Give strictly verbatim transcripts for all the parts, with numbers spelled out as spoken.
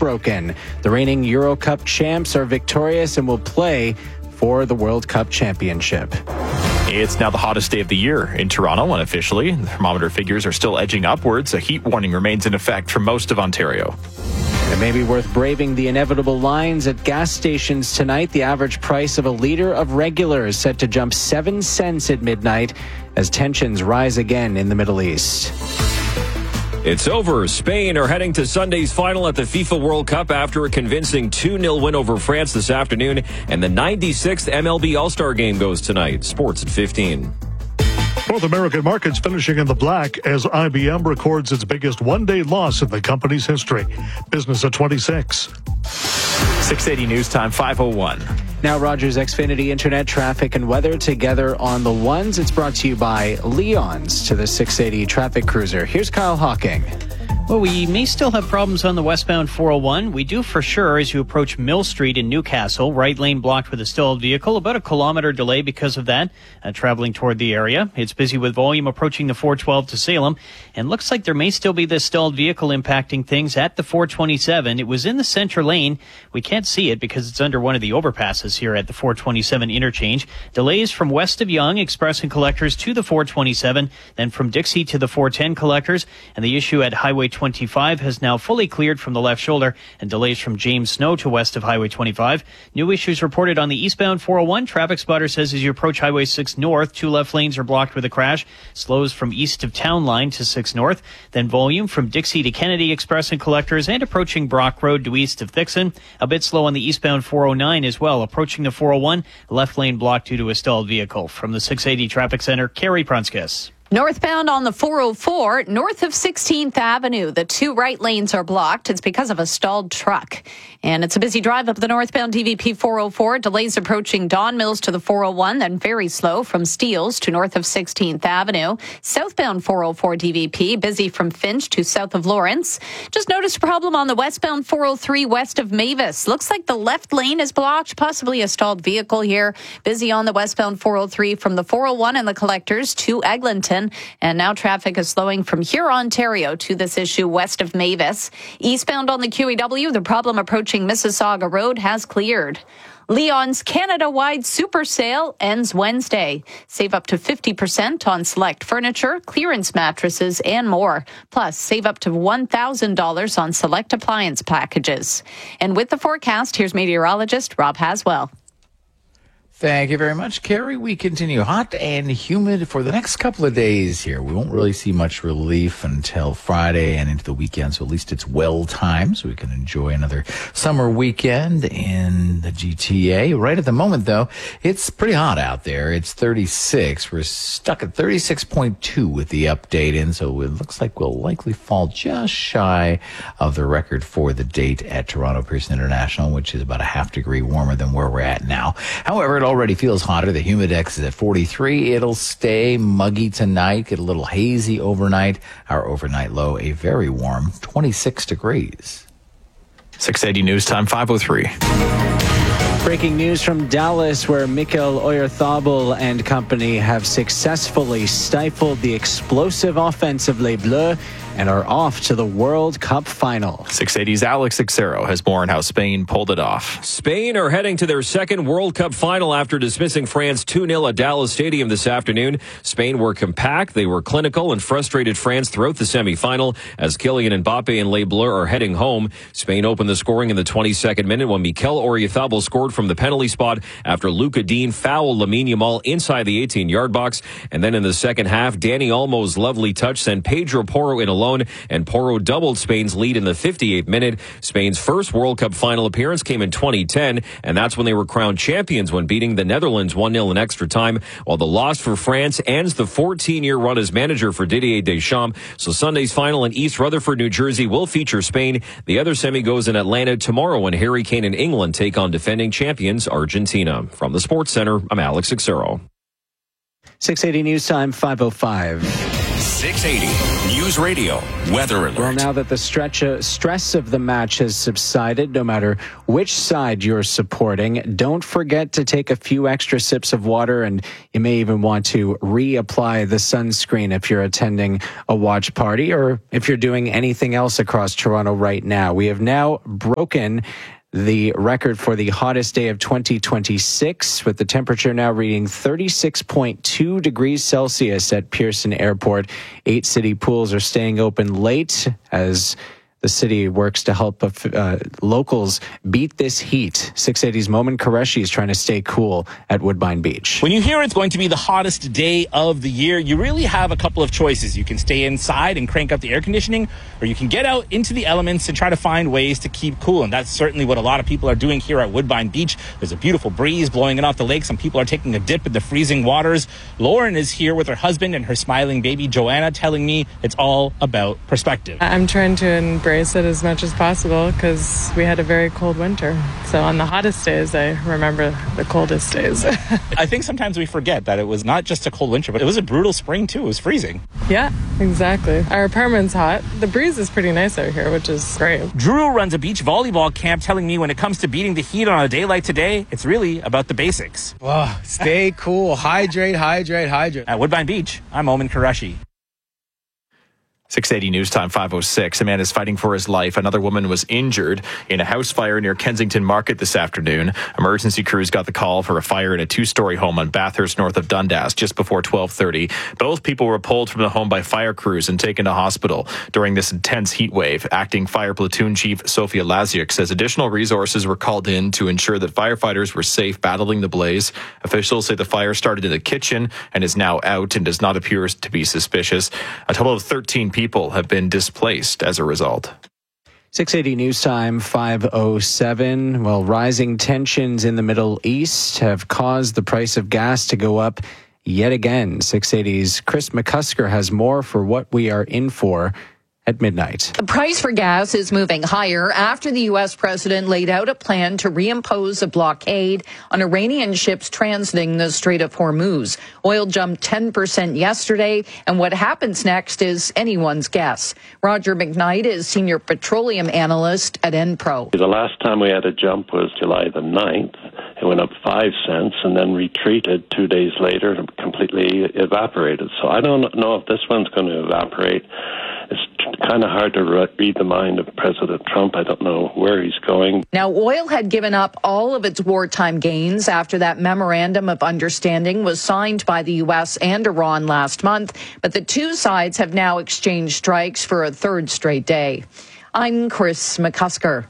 broken. The reigning Euro Cup champs are victorious and will play for the World Cup Championship. It's now the hottest day of the year in Toronto unofficially. The thermometer figures are still edging upwards. A heat warning remains in effect for most of Ontario. It may be worth braving the inevitable lines at gas stations tonight. The average price of a litre of regular is set to jump seven cents at midnight as tensions rise again in the Middle East. It's over. Spain are heading to Sunday's final at the FIFA World Cup after a convincing two nil win over France this afternoon. And the ninety-sixth M L B All-Star Game goes tonight. Sports at fifteen. North American markets finishing in the black as I B M records its biggest one-day loss in the company's history. Business at twenty-six. six eighty News Time, five oh one. Now Rogers Xfinity Internet traffic and weather together on the ones. It's brought to you by Leon's to the six eighty Traffic Cruiser. Here's Kyle Hawking. Well, we may still have problems on the westbound four oh one. We do for sure as you approach Mill Street in Newcastle. Right lane blocked with a stalled vehicle. About a kilometer delay because of that, uh, traveling toward the area. It's busy with volume approaching the four twelve to Salem. And looks like there may still be this stalled vehicle impacting things at the four twenty-seven. It was in the center lane. We can't see it because it's under one of the overpasses here at the four twenty-seven interchange. Delays from west of Yonge, Express and Collectors to the four twenty-seven. Then from Dixie to the four ten Collectors. And the issue at Highway twenty-five has now fully cleared from the left shoulder, and delays from James Snow to west of Highway twenty-five. New issues reported on the eastbound four oh one. Traffic spotter says as you approach Highway six north, two left lanes are blocked with a crash. Slows from east of Town Line to six north. Then volume from Dixie to Kennedy Express and Collectors and approaching Brock Road to east of Thixon. A bit slow on the eastbound four oh nine as well. Approaching the four oh one, left lane blocked due to a stalled vehicle. From the six eighty Traffic Center, Carrie Prunskis. Northbound on the four oh four, north of sixteenth Avenue. The two right lanes are blocked. It's because of a stalled truck. And it's a busy drive up the northbound D V P four oh four. Delays approaching Don Mills to the four oh one, then very slow from Steeles to north of sixteenth Avenue. Southbound four oh four D V P, busy from Finch to south of Lawrence. Just noticed a problem on the westbound four oh three west of Mavis. Looks like the left lane is blocked, possibly a stalled vehicle here. Busy on the westbound four oh three from the four oh one and the Collectors to Eglinton. And now traffic is slowing from here, Ontario, to this issue west of Mavis. Eastbound on the Q E W, the problem approaching Mississauga Road has cleared. Leon's Canada-wide super sale ends Wednesday. Save up to fifty percent on select furniture, clearance mattresses, and more. Plus, save up to one thousand dollars on select appliance packages. And with the forecast, here's meteorologist Rob Haswell. Thank you very much, Carrie. We continue hot and humid for the next couple of days here. We won't really see much relief until Friday and into the weekend, so at least it's well timed so we can enjoy another summer weekend in the G T A. Right at the moment, though, it's pretty hot out there. It's thirty-six. We're stuck at thirty-six point two with the update in, so it looks like we'll likely fall just shy of the record for the date at Toronto Pearson International, which is about a half degree warmer than where we're at now. However, it already feels hotter. The humidex is at forty-three. It'll stay muggy tonight, get a little hazy overnight. Our overnight low, a very warm twenty-six degrees. six eighty News Time, five oh three. Breaking news from Dallas, where Mikel Oyarzabal and company have successfully stifled the explosive offense of Les Bleus and are off to the World Cup final. six eighty's Alex Xero has more on how Spain pulled it off. Spain are heading to their second World Cup final after dismissing France two nil at Dallas Stadium this afternoon. Spain were compact, they were clinical, and frustrated France throughout the semifinal as Kylian Mbappe and Les Bleus are heading home. Spain opened the scoring in the twenty-second minute when Mikel Oyarzabal scored from the penalty spot after Luka Dean fouled Lamine Yamal inside the eighteen-yard box. And then in the second half, Dani Olmo's lovely touch sent Pedro Porro in alone, and Porro doubled Spain's lead in the fifty-eighth minute. Spain's first World Cup final appearance came in twenty ten, and that's when they were crowned champions when beating the Netherlands one nil in extra time, while the loss for France ends the fourteen-year run as manager for Didier Deschamps. So Sunday's final in East Rutherford, New Jersey will feature Spain. The other semi goes in Atlanta tomorrow when Harry Kane and England take on defending champions Argentina. From the Sports Center, I'm Alex Xero. six eighty News Time, five oh five. six eighty News Radio Weather Alert. Well, now that the stretch, uh, stress of the match has subsided, no matter which side you're supporting, don't forget to take a few extra sips of water, and you may even want to reapply the sunscreen if you're attending a watch party or if you're doing anything else across Toronto right now. We have now broken the record for the hottest day of twenty twenty-six, with the temperature now reading thirty-six point two degrees Celsius at Pearson Airport. Eight city pools are staying open late as the city works to help uh, locals beat this heat. six eighty's Momin Qureshi is trying to stay cool at Woodbine Beach. When you hear it's going to be the hottest day of the year, you really have a couple of choices. You can stay inside and crank up the air conditioning, or you can get out into the elements and try to find ways to keep cool. And that's certainly what a lot of people are doing here at Woodbine Beach. There's a beautiful breeze blowing in off the lake. Some people are taking a dip in the freezing waters. Lauren is here with her husband and her smiling baby Joanna, telling me it's all about perspective. I'm trying to embrace it as much as possible because we had a very cold winter. So on the hottest days, I remember the coldest days. I think sometimes we forget that it was not just a cold winter, but it was a brutal spring too. It was freezing. Yeah, exactly. Our apartment's hot. The breeze is pretty nice out here, which is great. Drew runs a beach volleyball camp, telling me when it comes to beating the heat on a day like today, it's really about the basics. Oh, stay cool. Hydrate, hydrate, hydrate. At Woodbine Beach, I'm Momin Qureshi. six eighty News Time five oh six. A man is fighting for his life. Another woman was injured in a house fire near Kensington Market this afternoon. Emergency crews got the call for a fire in a two-story home on Bathurst north of Dundas just before twelve thirty. Both people were pulled from the home by fire crews and taken to hospital during this intense heat wave. Acting Fire Platoon Chief Sophia Laziuk says additional resources were called in to ensure that firefighters were safe battling the blaze. Officials say the fire started in the kitchen and is now out and does not appear to be suspicious. A total of thirteen people have been displaced as a result. six eighty News Time five oh seven. Well, rising tensions in the Middle East have caused the price of gas to go up yet again. six eighty's Chris McCusker has more for what we are in for at midnight. The price for gas is moving higher after the U S president laid out a plan to reimpose a blockade on Iranian ships transiting the Strait of Hormuz. Oil jumped ten percent yesterday, and what happens next is anyone's guess. Roger McKnight is senior petroleum analyst at Enpro. The last time we had a jump was July the ninth. It went up five cents and then retreated two days later and completely evaporated. So I don't know if this one's going to evaporate. It's kind of hard to read the mind of President Trump. I don't know where he's going. Now, oil had given up all of its wartime gains after that memorandum of understanding was signed by the U S and Iran last month. But the two sides have now exchanged strikes for a third straight day. I'm Chris McCusker.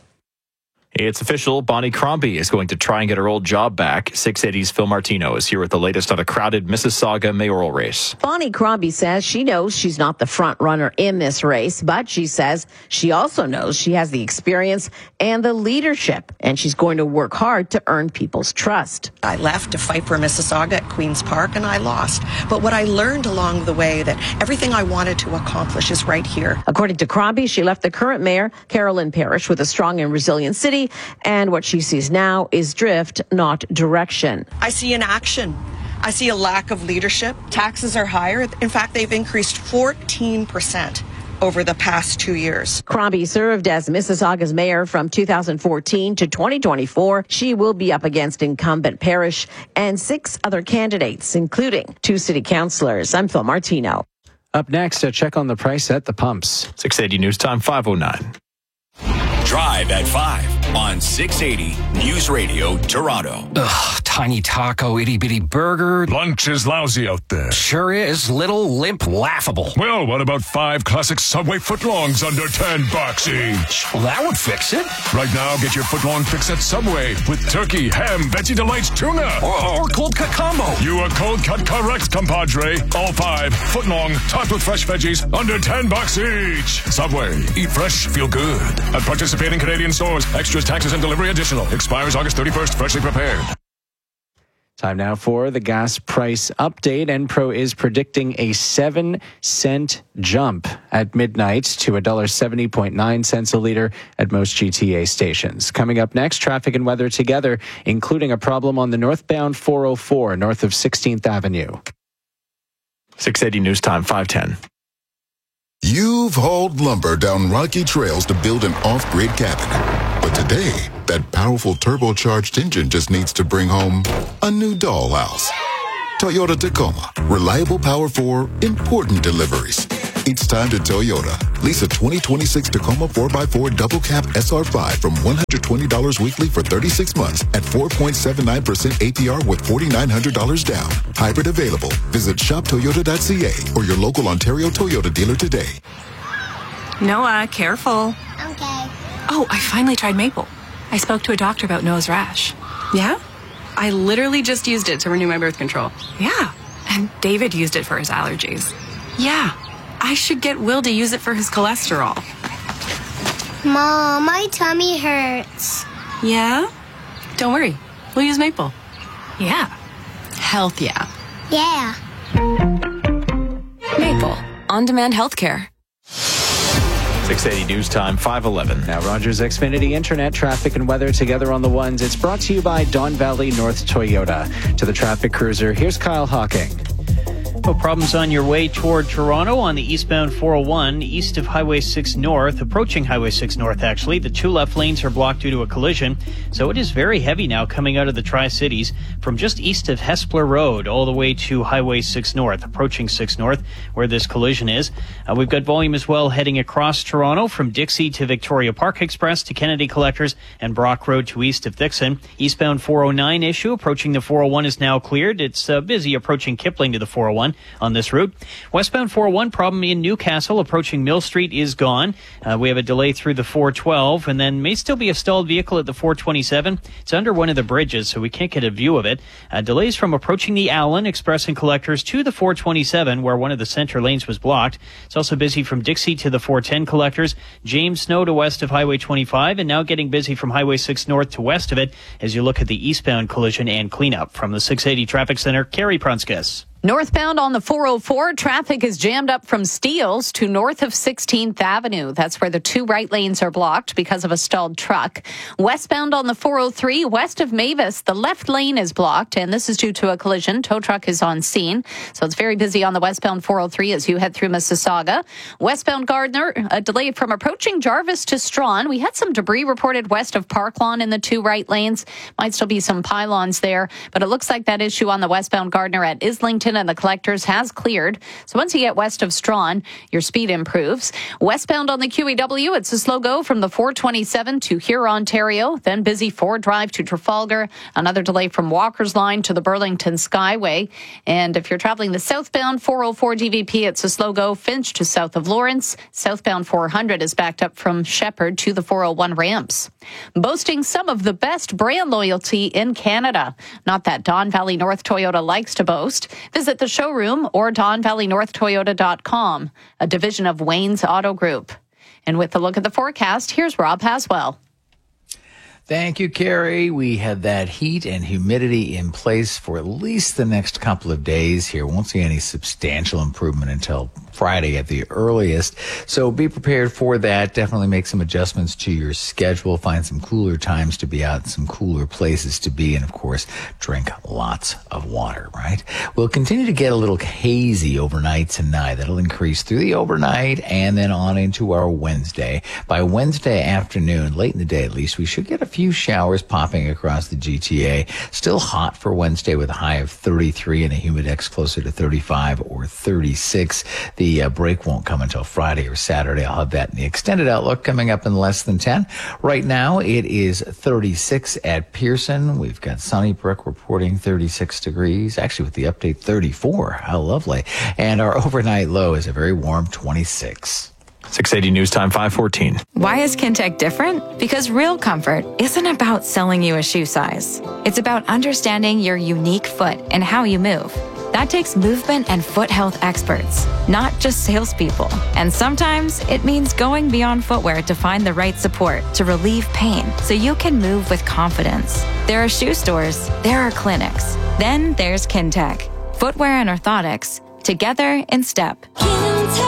It's official. Bonnie Crombie is going to try and get her old job back. six eighty's Phil Martino is here with the latest on a crowded Mississauga mayoral race. Bonnie Crombie says she knows she's not the front runner in this race, but she says she also knows she has the experience and the leadership, and she's going to work hard to earn people's trust. I left to fight for Mississauga at Queen's Park, and I lost. But what I learned along the way, that everything I wanted to accomplish is right here. According to Crombie, she left the current mayor, Carolyn Parrish, with a strong and resilient city, and what she sees now is drift, not direction. I see inaction. I see a lack of leadership. Taxes are higher. In fact, they've increased fourteen percent over the past two years. Crombie served as Mississauga's mayor from two thousand fourteen to twenty twenty-four. She will be up against incumbent Parrish and six other candidates, including two city councillors. I'm Phil Martino. Up next, a check on the price at the pumps. six eighty News Time five oh nine. Drive at five on six eighty News Radio Toronto. Ugh, tiny taco, itty bitty burger. Lunch is lousy out there. Sure is. Little, limp, laughable. Well, what about five classic Subway footlongs under ten bucks each? Well, that would fix it. Right now, get your footlong fix at Subway with turkey, ham, veggie delights, tuna. Or, or cold cut combo. You are cold cut correct, compadre. All five footlong topped with fresh veggies under ten bucks each. Subway. Eat fresh, feel good. At participating Canadian stores. Extras, taxes, and delivery additional. Expires August thirty-first. Freshly prepared. Time now for the gas price update. Enpro is predicting a seven cent jump at midnight to one dollar seventy point nine cents a liter at most G T A stations. Coming up next, traffic and weather together, including a problem on the northbound four oh four north of sixteenth Avenue. six eighty News Time five ten. You've hauled lumber down rocky trails to build an off-grid cabin. But today, that powerful turbocharged engine just needs to bring home a new dollhouse. Toyota Tacoma. Reliable power for important deliveries. It's time to Toyota. Lease a twenty twenty-six Tacoma four by four double cab S R five from one hundred twenty dollars weekly for thirty-six months at four point seven nine percent A P R with four thousand nine hundred dollars down. Hybrid available. Visit shop toyota dot c a or your local Ontario Toyota dealer today. Noah, careful. Okay. Oh, I finally tried Maple. I spoke to a doctor about Noah's rash. Yeah? I literally just used it to renew my birth control. Yeah. And David used it for his allergies. Yeah. I should get Will to use it for his cholesterol. Mom, my tummy hurts. Yeah? Don't worry. We'll use Maple. Yeah. Health, yeah. Yeah. Maple. On-demand healthcare. six eighty News Time, five eleven. Now, Rogers Xfinity Internet, traffic and weather together on the ones. It's brought to you by Don Valley North Toyota. To the traffic cruiser, here's Kyle Hawking. No problems on your way toward Toronto on the eastbound four oh one, east of Highway six North, approaching Highway six North, actually. The two left lanes are blocked due to a collision, so it is very heavy now coming out of the Tri-Cities from just east of Hespeler Road all the way to Highway six North, approaching six North, where this collision is. Uh, we've got volume as well heading across Toronto from Dixie to Victoria Park Express to Kennedy Collectors and Brock Road to east of Dixon. Eastbound four oh nine issue approaching the four oh one is now cleared. It's uh, busy approaching Kipling to the four oh one. On this route. Westbound four oh one problem in Newcastle approaching Mill Street is gone. Uh, we have a delay through the four twelve and then may still be a stalled vehicle at the four twenty-seven. It's under one of the bridges, so we can't get a view of it. Uh, delays from approaching the Allen Express and Collectors to the four twenty-seven where one of the center lanes was blocked. It's also busy from Dixie to the four ten Collectors. James Snow to west of Highway twenty-five and now getting busy from Highway six North to west of it as you look at the eastbound collision and cleanup. From the six eighty Traffic Center, Carrie Prunskis. Northbound on the four oh four, traffic is jammed up from Steeles to north of sixteenth Avenue. That's where the two right lanes are blocked because of a stalled truck. Westbound on the four oh three, west of Mavis, the left lane is blocked, and this is due to a collision. Tow truck is on scene, so it's very busy on the westbound four oh three as you head through Mississauga. Westbound Gardner, a delay from approaching Jarvis to Strawn. We had some debris reported west of Park Lawn in the two right lanes. Might still be some pylons there, but it looks like that issue on the westbound Gardner at Islington and the Collectors has cleared. So once you get west of Strawn, your speed improves. Westbound on the Q E W, it's a slow go from the four twenty-seven to Huron, Ontario. Then busy Ford Drive to Trafalgar. Another delay from Walker's Line to the Burlington Skyway. And if you're traveling the southbound four oh four D V P, it's a slow go Finch to south of Lawrence. Southbound four hundred is backed up from Shepherd to the four oh one ramps. Boasting some of the best brand loyalty in Canada. Not that Don Valley North Toyota likes to boast. Visit the showroom or don valley north toyota dot com, a division of Wayne's Auto Group. And with a look at the forecast, here's Rob Haswell. Thank you, Carrie. We had that heat and humidity in place for at least the next couple of days here. Won't see any substantial improvement until Friday at the earliest. So be prepared for that. Definitely make some adjustments to your schedule. Find some cooler times to be out, some cooler places to be, and of course, drink lots of water, right? We'll continue to get a little hazy overnight tonight. That'll increase through the overnight and then on into our Wednesday. By Wednesday afternoon, late in the day at least, we should get a few showers popping across the G T A. Still hot for Wednesday with a high of thirty-three and a humidex closer to thirty-five or thirty-six. The uh, break won't come until Friday or Saturday. I'll have that in the extended outlook coming up in less than ten. Right now, it is thirty-six at Pearson. We've got Sunnybrook reporting thirty-six degrees. Actually, with the update, thirty-four. How lovely. And our overnight low is a very warm twenty-six. six eighty News Time, five fourteen. Why is Kintec different? Because real comfort isn't about selling you a shoe size. It's about understanding your unique foot and how you move. That takes movement and foot health experts, not just salespeople. And sometimes it means going beyond footwear to find the right support to relieve pain so you can move with confidence. There are shoe stores, there are clinics. Then there's Kintec. Footwear and orthotics, together in step.